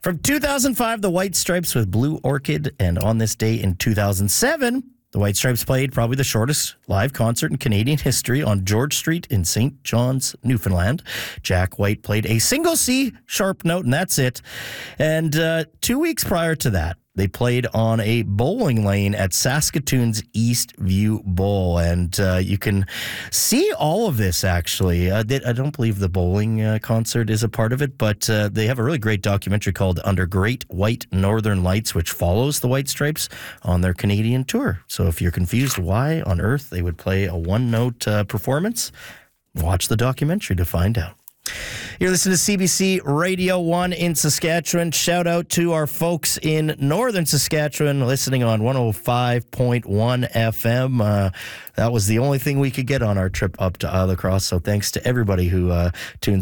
From 2005, the White Stripes with Blue Orchid, and on this day in 2007, the White Stripes played probably the shortest live concert in Canadian history on George Street in St. John's, Newfoundland. Jack White played a single C sharp note, and that's it. And 2 weeks prior to that, they played on a bowling lane at Saskatoon's Eastview Bowl. And you can see all of this, actually. I don't believe the bowling concert is a part of it, but they have a really great documentary called Under Great White Northern Lights, which follows the White Stripes on their Canadian tour. So if you're confused why on earth they would play a one-note performance, watch the documentary to find out. You're listening to CBC Radio 1 in Saskatchewan. Shout out to our folks in northern Saskatchewan listening on 105.1 FM. That was the only thing we could get on our trip up to Isle of Cross, so thanks to everybody who tunes